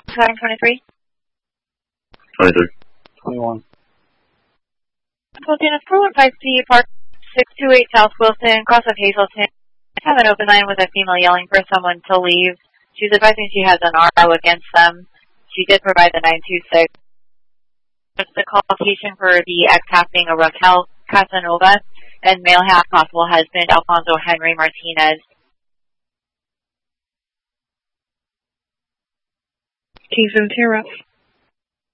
Pattern 23. 23. 21. Wilton, 415C, Park 628 South Wilson, cross of Hazelton. I have an open line with a female yelling for someone to leave. She's advising she has an RO against them. She did provide the 926. The call location for the ex half being a Raquel Casanova and male half possible husband Alfonso Henry Martinez. Kingston, Tierra.